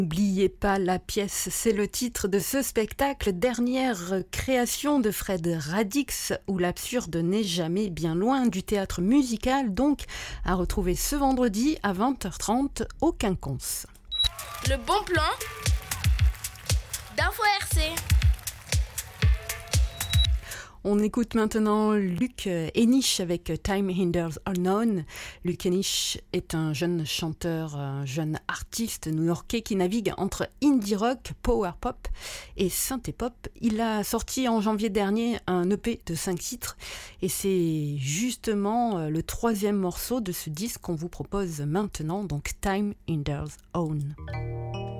N'oubliez pas la pièce, c'est le titre de ce spectacle, dernière création de Fred Radix, où l'absurde n'est jamais bien loin du théâtre musical, donc à retrouver ce vendredi à 20h30 au Quinconce. Le bon plan d'Info RC. On écoute maintenant Luc Henich avec Time Hinders Unknown. Luc Henich est un jeune chanteur, un jeune artiste new-yorkais qui navigue entre indie rock, power pop et synthé pop. Il a sorti en janvier dernier un EP de 5 titres et c'est justement le 3e morceau de ce disque qu'on vous propose maintenant, donc Time Hinders Own.